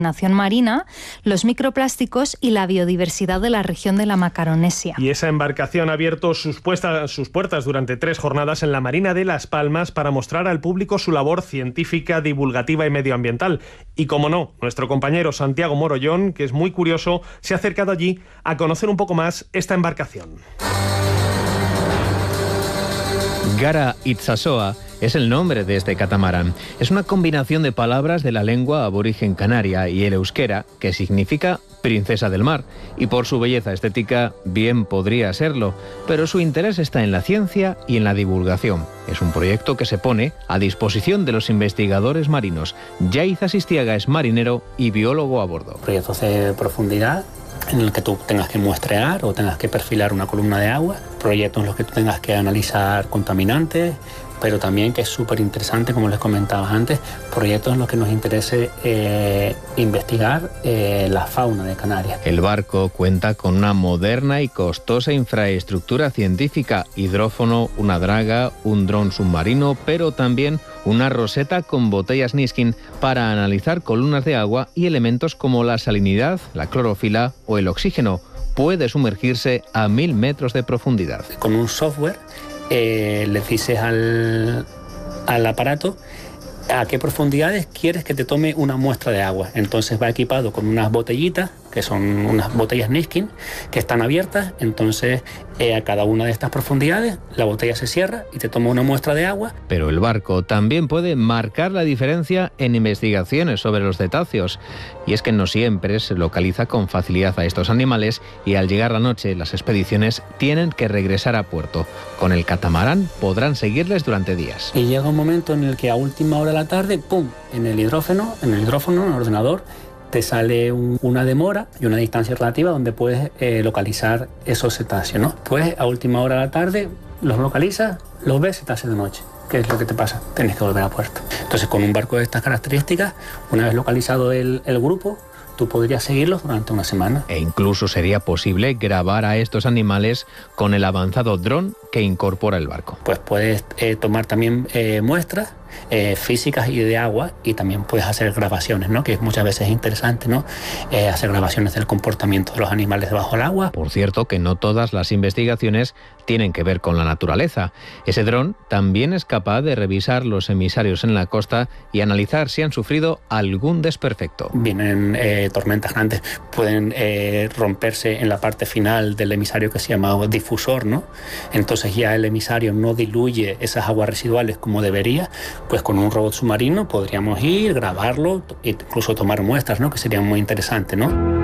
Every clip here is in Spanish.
contaminación marina, los microplásticos y la biodiversidad de la región de la Macaronesia. Y esa embarcación ha abierto sus puertas durante 3 jornadas en la Marina de Las Palmas para mostrar al público su labor científica, divulgativa y medioambiental. Y como no, nuestro compañero Santiago Morollón, que es muy curioso, se ha acercado allí a conocer un poco más esta embarcación. Gara Itsasoa es el nombre de este catamarán. Es una combinación de palabras de la lengua aborigen canaria y el euskera, que significa princesa del mar, y por su belleza estética bien podría serlo, pero su interés está en la ciencia y en la divulgación. Es un proyecto que se pone a disposición de los investigadores marinos. Yaiz Asistiaga es marinero y biólogo a bordo. Proyectos de profundidad en el que tú tengas que muestrear o tengas que perfilar una columna de agua, proyectos en los que tú tengas que analizar contaminantes, pero también, que es súper interesante, como les comentaba antes, proyectos en los que nos interese investigar la fauna de Canarias. El barco cuenta con una moderna y costosa infraestructura científica, hidrófono, una draga, un dron submarino, pero también una roseta con botellas Niskin para analizar columnas de agua y elementos como la salinidad, la clorofila o el oxígeno. Puede sumergirse a 1000 metros de profundidad. Con un software le dices al aparato a qué profundidades quieres que te tome una muestra de agua. Entonces va equipado con unas botellitas, que son unas botellas Niskin, que están abiertas. Entonces a cada una de estas profundidades la botella se cierra y te toma una muestra de agua. Pero el barco también puede marcar la diferencia en investigaciones sobre los cetáceos. Y es que no siempre se localiza con facilidad a estos animales y al llegar la noche las expediciones tienen que regresar a puerto. Con el catamarán podrán seguirles durante días. Y llega un momento en el que a última hora de la tarde, ¡pum!, en el hidrófono, en el ordenador, te sale una demora y una distancia relativa donde puedes localizar esos cetáceos, ¿no? Pues a última hora de la tarde los localizas, los ves, se te hace de noche. ¿Qué es lo que te pasa? Tienes que volver a puerto. Entonces, con un barco de estas características, una vez localizado el grupo, tú podrías seguirlos durante una semana. E incluso sería posible grabar a estos animales con el avanzado dron que incorpora el barco. Pues puedes tomar también muestras físicas y de agua, y también puedes hacer grabaciones, ¿no? Que muchas veces es interesante, ¿no? Hacer grabaciones del comportamiento de los animales debajo del agua. Por cierto, que no todas las investigaciones tienen que ver con la naturaleza. Ese dron también es capaz de revisar los emisarios en la costa y analizar si han sufrido algún desperfecto. Vienen tormentas grandes, pueden romperse en la parte final del emisario, que se llama difusor, ¿no? Entonces ya el emisario no diluye esas aguas residuales como debería. Pues con un robot submarino podríamos ir, grabarlo, incluso tomar muestras, ¿no? Que sería muy interesante, ¿no?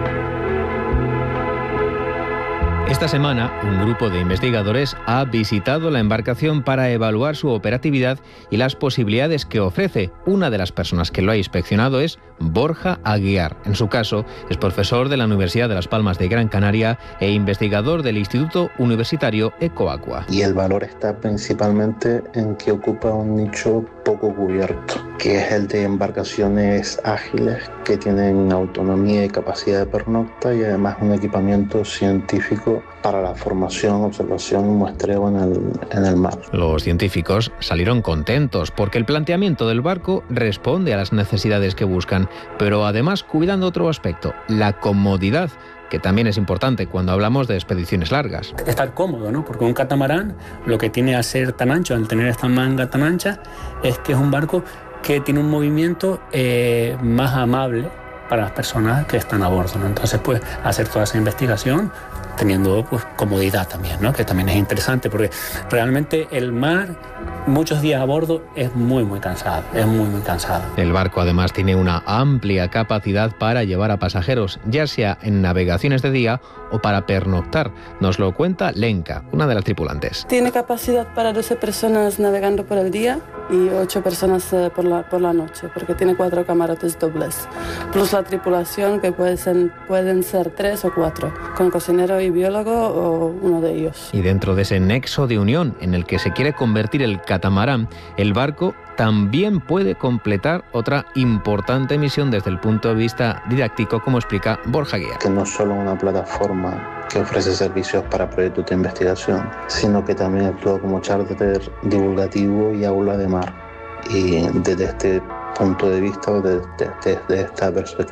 Esta semana, un grupo de investigadores ha visitado la embarcación para evaluar su operatividad y las posibilidades que ofrece. Una de las personas que lo ha inspeccionado es Borja Aguiar. En su caso, es profesor de la Universidad de Las Palmas de Gran Canaria e investigador del Instituto Universitario Ecoaqua. Y el valor está principalmente en que ocupa un nicho poco cubierto, que es el de embarcaciones ágiles que tienen autonomía y capacidad de pernocta, y además un equipamiento científico para la formación, observación y muestreo en el mar. Los científicos salieron contentos porque el planteamiento del barco responde a las necesidades que buscan, pero además cuidando otro aspecto, la comodidad, que también es importante cuando hablamos de expediciones largas. Estar cómodo, ¿no? Porque un catamarán, lo que tiene al ser tan ancho, al tener esta manga tan ancha, es que es un barco que tiene un movimiento más amable para las personas que están a bordo, ¿no? Entonces, pues, hacer toda esa investigación teniendo, pues, comodidad también, ¿no? Que también es interesante, porque realmente el mar, muchos días a bordo, es muy cansado, es muy cansado. El barco además tiene una amplia capacidad para llevar a pasajeros, ya sea en navegaciones de día o para pernoctar. Nos lo cuenta Lenka, una de las tripulantes. Tiene capacidad para 12 personas navegando por el día y 8 personas por la noche, porque tiene 4 camarotes dobles, plus la tripulación, que pueden ser 3 o 4, con cocinero y biólogo o uno de ellos. Y dentro de ese nexo de unión en el que se quiere convertir el catamarán, el barco también puede completar otra importante misión desde el punto de vista didáctico, como explica Borja Aguiar. Que no es solo una plataforma que ofrece servicios para proyectos de investigación, sino que también actúa como charter divulgativo y aula de mar. Y desde este punto de vista o desde esta perspectiva.